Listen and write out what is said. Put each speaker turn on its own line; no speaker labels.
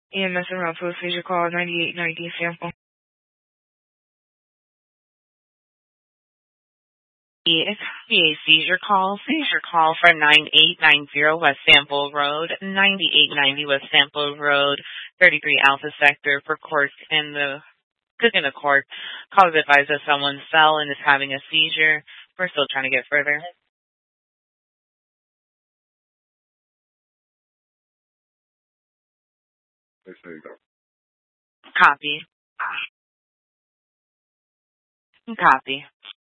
EMS around for a seizure call 9890 sample.
It's a seizure call. Seizure call for 9890 West Sample Road, 9890 West Sample Road, 33 Alpha Sector for court in the Cooking Court. Call is advised that someone fell and is having a seizure. We're still trying to get further. Copy. Copy.